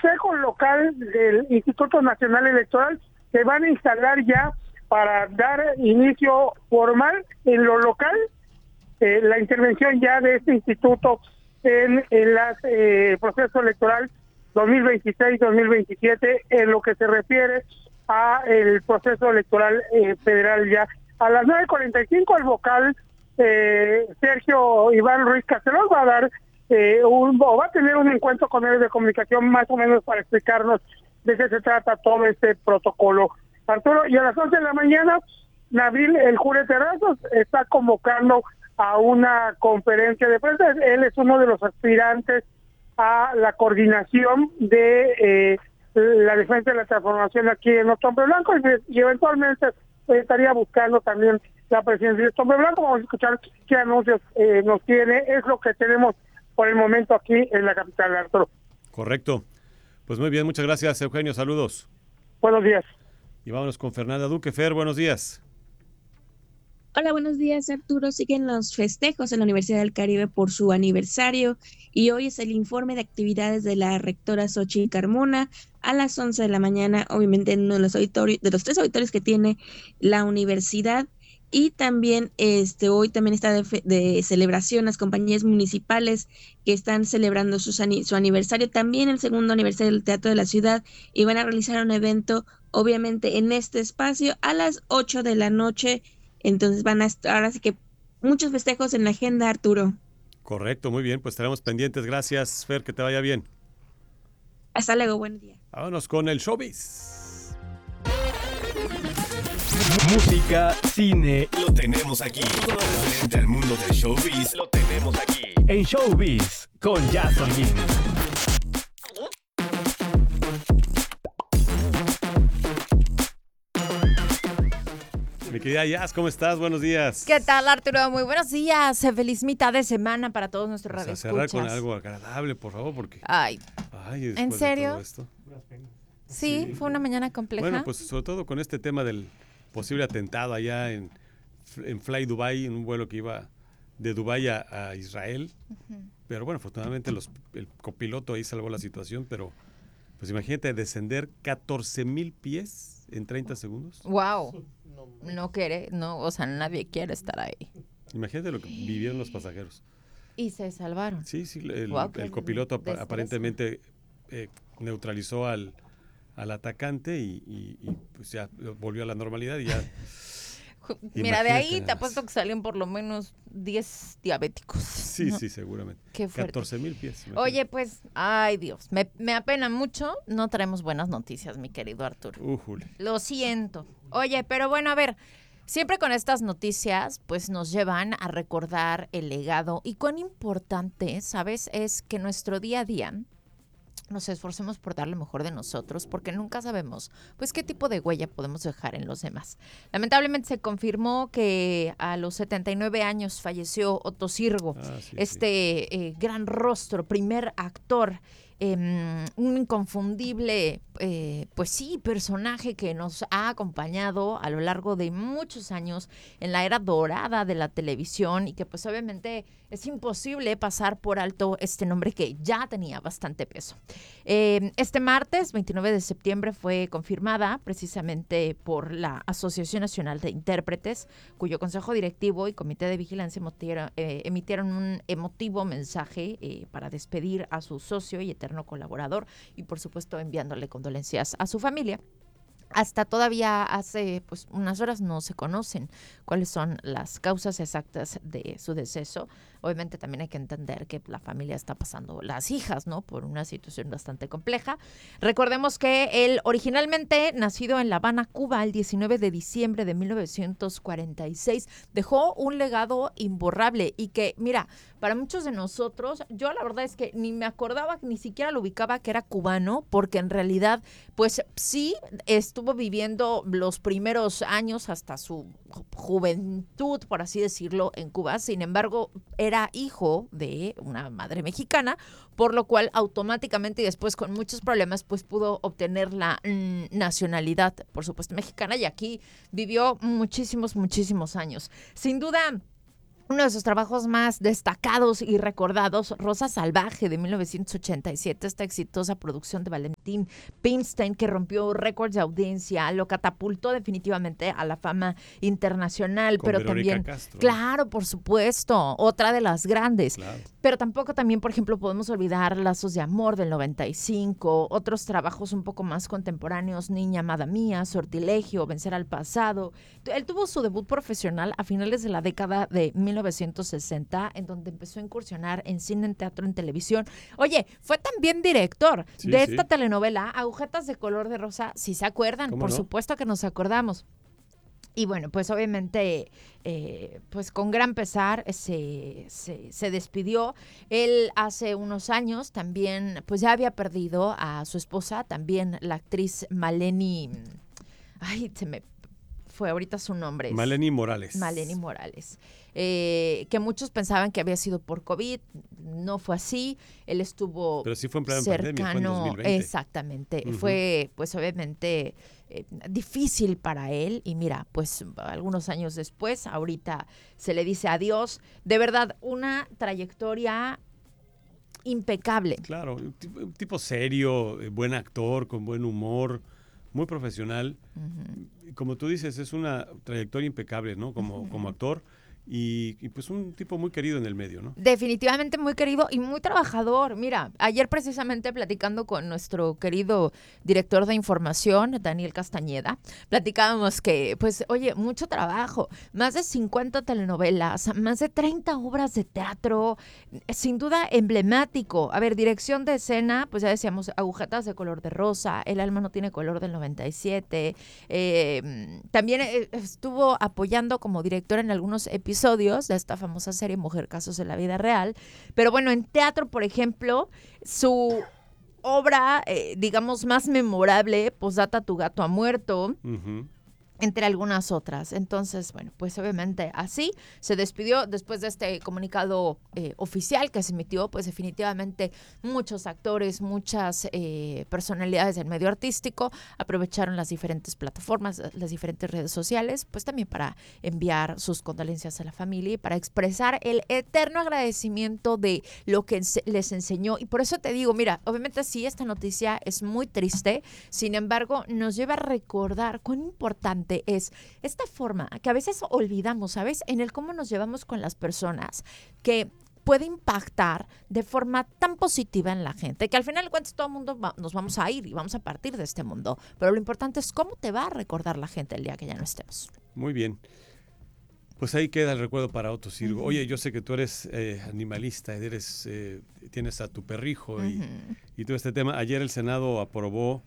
Consejo Local del Instituto Nacional Electoral se van a instalar ya para dar inicio formal en lo local, la intervención ya de este instituto en el proceso electoral 2026-2027 en lo que se refiere a el proceso electoral federal. Ya a las 9:45 el vocal Sergio Iván Ruiz Castelos va a dar va a tener un encuentro con medios de comunicación más o menos para explicarnos de qué se trata todo este protocolo, Arturo. Y a las 11 de la mañana Nabil El Jure Terrazas está convocando a una conferencia de prensa. Él es uno de los aspirantes a la coordinación de la defensa de la transformación aquí en Otompe Blanco y eventualmente estaría buscando también la presidencia de Otompe Blanco. Vamos a escuchar qué anuncios nos tiene. Es lo que tenemos por el momento aquí en la capital, Arturo. Correcto. Pues muy bien, muchas gracias, Eugenio. Saludos. Buenos días. Y vámonos con Fernanda Duque. Fer, buenos días. Hola, buenos días, Arturo. Siguen los festejos en la Universidad del Caribe por su aniversario y hoy es el informe de actividades de la rectora Xochitl Carmona a las 11 de la mañana, obviamente en uno de los auditorios, de los 3 auditorios que tiene la universidad. Y también hoy también está de celebración las compañías municipales que están celebrando su aniversario, también el segundo aniversario del Teatro de la Ciudad, y van a realizar un evento obviamente en este espacio a las 8 de la noche. Entonces van a estar, ahora sí que muchos festejos en la agenda, Arturo. Correcto, muy bien, pues estaremos pendientes. Gracias, Fer, que te vaya bien. Hasta luego, buen día. Vámonos con el showbiz. Música, cine, lo tenemos aquí. Todo lo referente al mundo del showbiz lo tenemos aquí. En Showbiz con Jason Yin. Mi querida Jazz, ¿cómo estás? Buenos días. ¿Qué tal, Arturo? Muy buenos días. Feliz mitad de semana para todos nuestros radioescuchas. A cerrar con algo agradable, por favor, porque... Ay, ¿en serio? De todo esto, sí, fue una mañana compleja. Bueno, pues sobre todo con este tema del posible atentado allá en Fly Dubai, en un vuelo que iba de Dubái a Israel. Uh-huh. Pero bueno, afortunadamente el copiloto ahí salvó la situación, pero pues imagínate descender 14,000 pies en 30 segundos. ¡Wow! No, o sea, nadie quiere estar ahí. Imagínate lo que vivieron los pasajeros. Y se salvaron. Sí, el copiloto aparentemente neutralizó al atacante y pues ya volvió a la normalidad y ya... Mira, de ahí te apuesto que salieron por lo menos 10 diabéticos. Sí, ¿no? Sí, seguramente. Qué fuerte. 14,000 pies. Imagínate. Oye, pues, ay Dios, me apena mucho. No traemos buenas noticias, mi querido Arturo. Lo siento. Oye, pero bueno, a ver, siempre con estas noticias, pues nos llevan a recordar el legado y cuán importante, ¿sabes? Es que nuestro día a día nos esforcemos por dar lo mejor de nosotros, porque nunca sabemos, pues, qué tipo de huella podemos dejar en los demás. Lamentablemente se confirmó que a los 79 años falleció Otto Sirgo, gran rostro, primer actor, un inconfundible, personaje que nos ha acompañado a lo largo de muchos años en la era dorada de la televisión y que pues obviamente es imposible pasar por alto este nombre que ya tenía bastante peso. Este martes, 29 de septiembre, fue confirmada precisamente por la Asociación Nacional de Intérpretes, cuyo Consejo Directivo y Comité de Vigilancia emitieron un emotivo mensaje para despedir a su socio y eterno colaborador y por supuesto enviándole condolencias a su familia. Hasta todavía hace unas horas no se conocen cuáles son las causas exactas de su deceso. Obviamente también hay que entender que la familia está pasando, las hijas, ¿no?, por una situación bastante compleja. Recordemos que él originalmente nacido en La Habana, Cuba, el 19 de diciembre de 1946, dejó un legado imborrable y que, mira, para muchos de nosotros, yo la verdad es que ni me acordaba, ni siquiera lo ubicaba que era cubano, porque en realidad, pues sí, estuvo viviendo los primeros años hasta su juventud, por así decirlo, en Cuba. Sin embargo, era hijo de una madre mexicana, por lo cual automáticamente y después con muchos problemas, pues pudo obtener la nacionalidad, por supuesto, mexicana, y aquí vivió muchísimos años. Sin duda, uno de sus trabajos más destacados y recordados, Rosa Salvaje, de 1987, esta exitosa producción de Valentín Valentín Pimstein, que rompió récords de audiencia, lo catapultó definitivamente a la fama internacional, Con pero Verónica también, Castro. claro, por supuesto, otra de las grandes. Claro. Pero tampoco también, por ejemplo, podemos olvidar Lazos de Amor del 95, otros trabajos un poco más contemporáneos, Niña Amada Mía, Sortilegio, Vencer al Pasado. Él tuvo su debut profesional a finales de la década de 1960, en donde empezó a incursionar en cine, en teatro, en televisión. Oye, fue también director Sí, de sí. esta telenovela, Agujetas de Color de Rosa, si se acuerdan, ¿Cómo por no? supuesto que nos acordamos. Y bueno, pues obviamente, pues con gran pesar se despidió. Él hace unos años también, pues ya había perdido a su esposa, también la actriz Maleni, ay, se me fue ahorita su nombre. Maleni Morales. Maleni Morales. Que muchos pensaban que había sido por COVID, no fue así. Él estuvo Pero sí fue en plena cercano, pandemia, fue en 2020. exactamente. Ujú. Fue, pues obviamente, difícil para él. Y mira, pues algunos años después, ahorita se le dice adiós. De verdad, una trayectoria impecable. Claro, un tipo serio, buen actor, con buen humor, muy profesional. Como tú dices, es una trayectoria impecable, ¿no? Como actor y pues un tipo muy querido en el medio, ¿no? Definitivamente muy querido y muy trabajador. Mira, ayer precisamente platicando con nuestro querido director de información, Daniel Castañeda, platicábamos que, pues, oye, mucho trabajo, más de 50 telenovelas, más de 30 obras de teatro, sin duda emblemático. A ver, dirección de escena, pues ya decíamos, Agujetas de Color de Rosa, El alma no tiene color del 97. También estuvo apoyando como director en algunos episodios de esta famosa serie Mujer Casos de la Vida Real. Pero bueno, en teatro, por ejemplo, su obra, digamos, más memorable, Posdata, tu gato ha muerto, Ujú. entre algunas otras. Entonces, bueno, pues obviamente así se despidió después de este comunicado oficial que se emitió. Pues definitivamente muchos actores, muchas personalidades del medio artístico aprovecharon las diferentes plataformas, las diferentes redes sociales, pues también para enviar sus condolencias a la familia y para expresar el eterno agradecimiento de lo que les enseñó. Y por eso te digo, mira, obviamente sí, esta noticia es muy triste, sin embargo, nos lleva a recordar cuán importante es esta forma que a veces olvidamos, ¿sabes? En el cómo nos llevamos con las personas, que puede impactar de forma tan positiva en la gente, que al final de cuentas todo el mundo nos vamos a ir y vamos a partir de este mundo. Pero lo importante es cómo te va a recordar la gente el día que ya no estemos. Muy bien. Pues ahí queda el recuerdo para Otto Sirgo. Oye, yo sé que tú eres animalista, tienes a tu perrijo y todo este tema. Ayer el Senado aprobó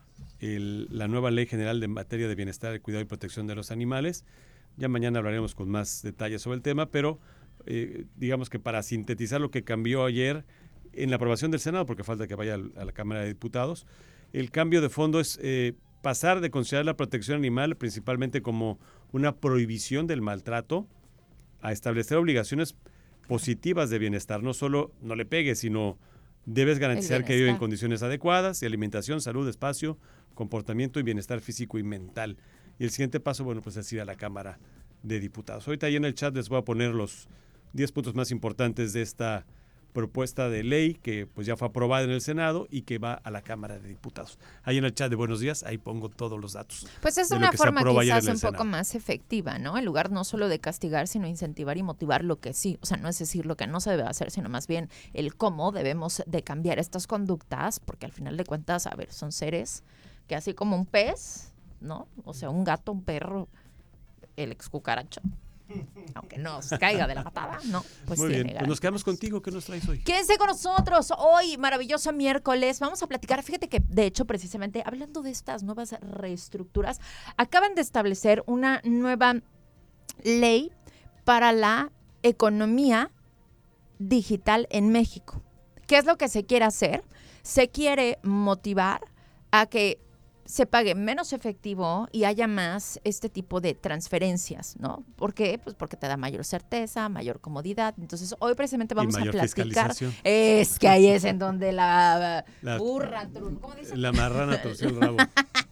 la nueva Ley General de materia de bienestar, cuidado y protección de los animales. Ya mañana hablaremos con más detalles sobre el tema, pero digamos que para sintetizar lo que cambió ayer en la aprobación del Senado, porque falta que vaya a la Cámara de Diputados, el cambio de fondo es pasar de considerar la protección animal principalmente como una prohibición del maltrato a establecer obligaciones positivas de bienestar. No solo no le pegues, sino debes garantizar que vive en condiciones adecuadas de alimentación, salud, espacio, comportamiento y bienestar físico y mental. Y el siguiente paso, bueno, pues es ir a la Cámara de Diputados. Ahorita ahí en el chat les voy a poner los 10 puntos más importantes de esta propuesta de ley que pues ya fue aprobada en el Senado y que va a la Cámara de Diputados. Ahí en el chat de Buenos Días, ahí pongo todos los datos. Pues es una forma quizás un poco más efectiva, ¿no? En lugar no solo de castigar, sino incentivar y motivar lo que sí. O sea, no es decir lo que no se debe hacer, sino más bien el cómo debemos de cambiar estas conductas, porque al final de cuentas, a ver, son seres que así como un pez, ¿no? O sea, un gato, un perro, el ex cucaracho, aunque no se caiga de la patada, ¿no? Pues muy tiene bien, pues nos quedamos contigo. ¿Qué nos traes hoy? Quédense con nosotros hoy, maravilloso miércoles. Vamos a platicar, fíjate que de hecho precisamente hablando de estas nuevas reestructuras, acaban de establecer una nueva ley para la economía digital en México. ¿Qué es lo que se quiere hacer? Se quiere motivar a que se pague menos efectivo y haya más este tipo de transferencias, ¿no? ¿Por qué? Pues porque te da mayor certeza, mayor comodidad. Entonces, hoy precisamente vamos a platicar. Es que ahí es en donde la burra, ¿cómo dice? La marrana torció el rabo.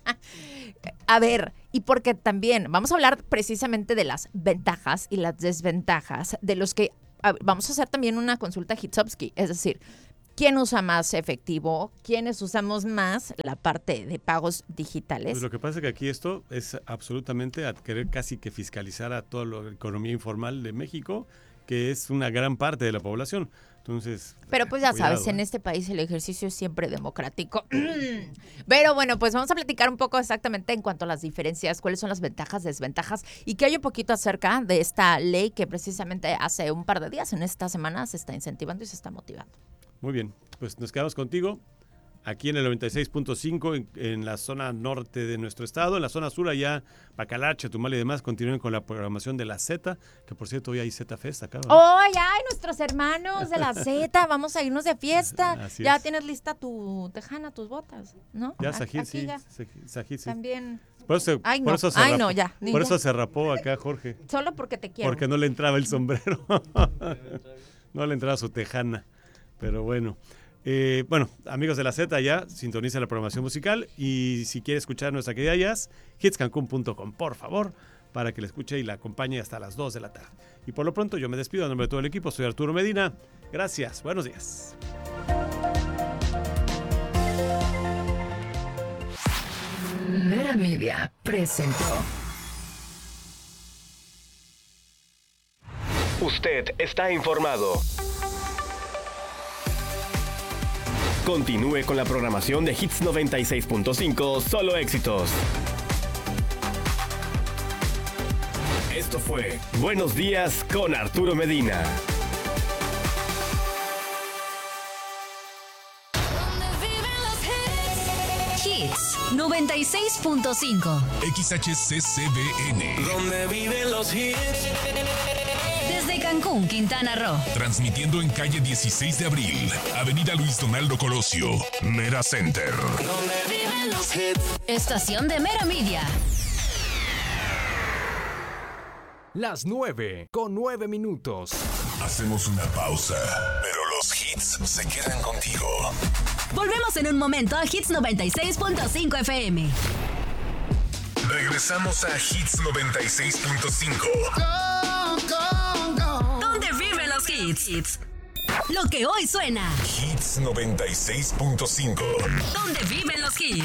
A ver, y porque también vamos a hablar precisamente de las ventajas y las desventajas de los que vamos a hacer también una consulta Hitzowski, es decir, ¿quién usa más efectivo? ¿Quiénes usamos más la parte de pagos digitales? Pues lo que pasa es que aquí esto es absolutamente a querer casi que fiscalizar a toda la economía informal de México, que es una gran parte de la población. Entonces, pero pues ya cuidado, sabes, en este país el ejercicio es siempre democrático. Pero bueno, pues vamos a platicar un poco exactamente en cuanto a las diferencias, cuáles son las ventajas, desventajas y qué hay un poquito acerca de esta ley que precisamente hace un par de días, en esta semana, se está incentivando y se está motivando. Muy bien, pues nos quedamos contigo aquí en el 96.5 en la zona norte de nuestro estado. En la zona sur allá, Bacalar, Chetumal y demás continúen con la programación de la Z, que por cierto hoy hay Z Fest acá, ¿no? ¡Ay, nuestros hermanos de la Z! Vamos a irnos de fiesta. Así ya es. tienes lista tu tejana, tus botas, ¿no? Ya Sajid, sí. Ya. Sajid, sí. También. Por eso, Ay, no. por eso se Ay, rapó, no, ya. Ni por ya. eso se rapó acá Jorge. Solo porque te quiero. Porque no le entraba el sombrero. No le entraba su tejana. Pero bueno. Bueno, amigos de la Z, ya sintoniza la programación musical y si quiere escuchar nuestra querida Jazz, hitscancun.com, por favor, para que la escuche y la acompañe hasta las 2 de la tarde. Y por lo pronto yo me despido a nombre de todo el equipo, soy Arturo Medina, gracias, buenos días. Mera Media presentó. Usted está informado. Continúe con la programación de Hits 96.5, solo éxitos. Esto fue Buenos Días con Arturo Medina. Hits 96.5. XHCCBN. Donde viven los hits. Desde Cancún, Quintana Roo. Transmitiendo en calle 16 de abril, avenida Luis Donaldo Colosio, Mera Center. Donde viven los hits. Estación de Mera Media. Las 9:09. Hacemos una pausa, pero los hits se quedan contigo. Volvemos en un momento a Hits 96.5 FM. Regresamos a Hits 96.5. ¿Dónde viven los hits? Lo que hoy suena. Hits 96.5. ¿Dónde viven los hits?